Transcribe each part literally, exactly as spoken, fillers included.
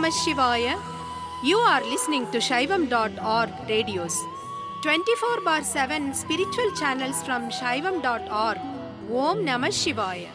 Namah Shivaya. You are listening to Shaivam dot org radios. twenty-four bar seven spiritual channels from Shaivam dot org. Om Namah Shivaya.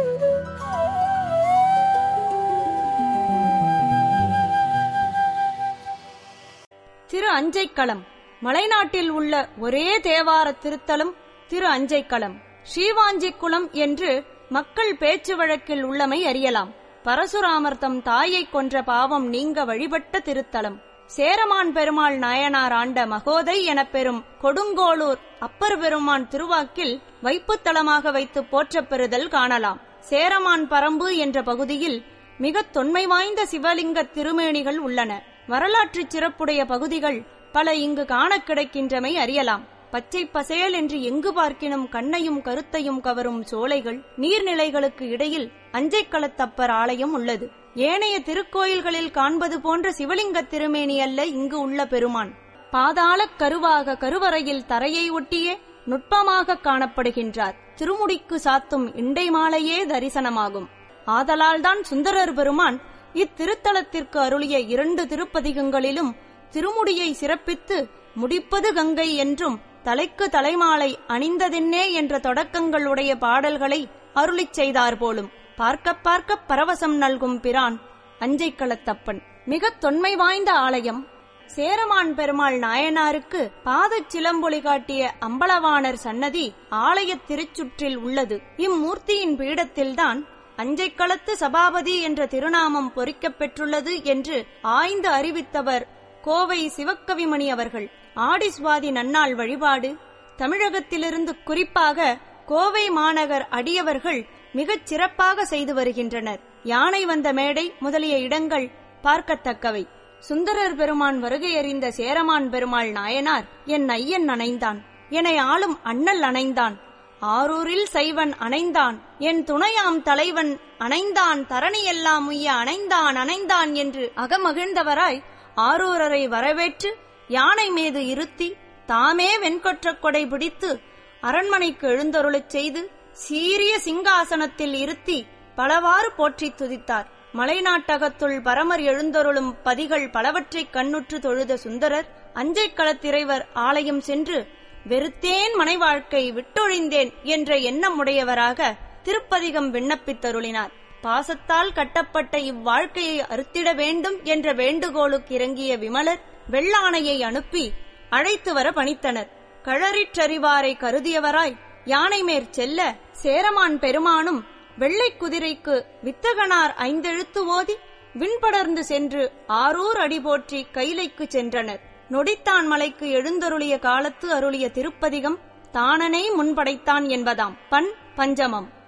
திரு அஞ்சைக்களம் மலைநாட்டில் உள்ள ஒரே தேவார திருத்தலம் திரு அஞ்சைக்களம். ஸ்ரீவாஞ்சிக்குளம் என்று மக்கள் பேச்சு வழக்கில் உள்ளமை அறியலாம். பரசுராமர் தம் தாயை கொன்ற பாவம் நீங்க வழிபட்ட திருத்தலம். சேரமான் பெருமாள் நாயனார் ஆண்ட மகோதை எனப் பெறும் கொடுங்கோளூர் அப்பர் பெருமான் திருவாக்கில் வைப்புத்தலமாக வைத்து போற்றப் பெறுதல் காணலாம். சேரமான் பரம்பு என்ற பகுதியில் மிக தொன்மை வாய்ந்த சிவலிங்க திருமேனிகள் உள்ளன. வரலாற்று சிறப்புடைய பகுதிகள் பல இங்கு காண கிடைக்கின்றமை அறியலாம். பச்சை பசேல் என்று எங்கு பார்க்கினும் கண்ணையும் கருத்தையும் கவரும் சோலைகள், நீர்நிலைகளுக்கு இடையில் அஞ்சைக்களத்தப்பர் ஆலயம் உள்ளது. ஏனைய திருக்கோயில்களில் காண்பது போன்ற சிவலிங்க திருமேனி அல்ல இங்கு உள்ள பெருமான். பாதாளக் கருவாக கருவறையில் தரையை ஒட்டியே நுட்பமாக காணப்படுகின்றார். திருமுடிக்கு சாத்தும் இண்டை மாலையே தரிசனமாகும். ஆதலால்தான் சுந்தரர் பெருமான் இத்திருத்தலத்திற்கு அருளிய இரண்டு திருப்பதிகங்களிலும் திருமுடியை சிறப்பித்து முடிப்பது கங்கை என்றும் தலைக்கு தலைமாலை அணிந்ததென்னே என்ற தொடக்கங்களுடைய பாடல்களை அருளிச் செய்தார் போலும். பார்க்க பார்க்க பரவசம் நல்கும் பிரான் அஞ்சைக்களத்தப்பன். மிக தொன்மை வாய்ந்த ஆலயம். சேரமான் பெருமாள் நாயனாருக்கு பாதச் சிலம்பொலி காட்டிய அம்பலவாணர் சன்னதி ஆலயத் திருச்சுற்றில் உள்ளது. இம்மூர்த்தியின் பீடத்தில்தான் அஞ்சைக்களத்து சபாபதி என்ற திருநாமம் பொறிக்கப் பெற்றுள்ளது என்று ஆய்ந்து அறிவித்தவர் கோவை சிவக்கவிமணி அவர்கள். ஆடி சுவாதி நன்னாள் வழிபாடு தமிழகத்திலிருந்து குறிப்பாக கோவை மாநகர் அடியவர்கள் மிகச் சிறப்பாக செய்து வருகின்றனர். யானை வந்த மேடை முதலிய இடங்கள் பார்க்கத்தக்கவை. சுந்தரர் பெருமான் வருகையறிந்த சேரமான் பெருமாள் நாயனார் என் ஐயன் அணைந்தான், என்னை ஆளும் அண்ணல் அணைந்தான், ஆரூரில் சைவன் அணைந்தான், என் துணையாம் தலைவன் அணைந்தான், தரணியெல்லாம் உய்ய அணைந்தான் அணைந்தான் என்று அகமகிழ்ந்தவராய் ஆரூரரை வரவேற்று யானை மீது இருத்தி தாமே வெண்கொற்ற கொடை பிடித்து அரண்மனைக்கு எழுந்தருளச் செய்து சீரிய சிங்காசனத்தில் இருத்தி பலவாறு போற்றி துதித்தார். மலைநாட்டகத்துள் பரமர் எழுந்தருளும் பதிகள் பலவற்றைக் கண்ணுற்று தொழுத சுந்தரர் அஞ்சைக்களத்திறைவர் ஆலயம் சென்று வெறுத்தேன் மனை வாழ்க்கை விட்டொழிந்தேன் என்ற எண்ணம் உடையவராக திருப்பதிகம் விண்ணப்பித்தருளினார். பாசத்தால் கட்டப்பட்ட இவ்வாழ்க்கையை அறுத்திட வேண்டும் என்ற வேண்டுகோளுக்கு இறங்கிய விமலர் வெள்ளானையை அனுப்பி அழைத்து வர பணித்தனர். களறிற்றறிவாரை கருதியவராய் யானை மேற் செல்ல சேரமான் பெருமானும் வெள்ளை குதிரைக்கு வித்தகனார் ஐந்தெழுத்து ஓதி விண்படர்ந்து சென்று ஆரூர் அடி போற்றி கைலைக்கு சென்றனர். நொடித்தான் மலைக்கு எழுந்தருளிய காலத்து அருளிய திருப்பதிகம் தானனை முன்படைத்தான் என்பதாம். பண் பஞ்சமம்.